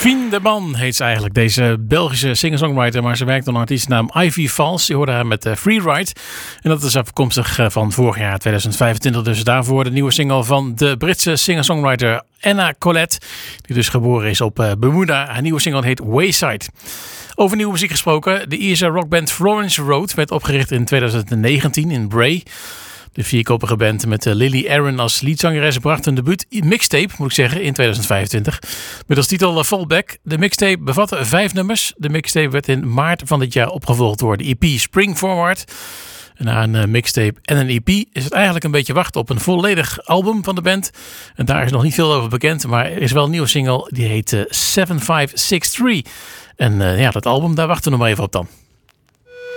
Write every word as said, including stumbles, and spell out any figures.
Fien de Man heet ze eigenlijk, deze Belgische singer-songwriter. Maar ze werkt onder een artiestennaam Ivy Valls. Je hoorde haar met uh, Freeride. En dat is afkomstig uh, van vorig jaar, tweeduizend vijfentwintig. Dus daarvoor de nieuwe single van de Britse singer-songwriter Anna Collette. Die dus geboren is op uh, Bermuda. Haar nieuwe single heet Wayside. Over nieuwe muziek gesproken. De Ierse rockband Florence Road werd opgericht in tweeduizend negentien in Bray. De vierkoppige band met Lily Aaron als leadzangeres bracht een debuut mixtape, moet ik zeggen, in tweeduizend vijfentwintig. Met als titel Fallback. De mixtape bevatte vijf nummers. De mixtape werd in maart van dit jaar opgevolgd door de E P Spring Forward. En na een mixtape en een E P is het eigenlijk een beetje wachten op een volledig album van de band. En daar is nog niet veel over bekend, maar er is wel een nieuwe single die heet uh, zeven vijf zes drie. En uh, ja, dat album, daar wachten we nog maar even op dan.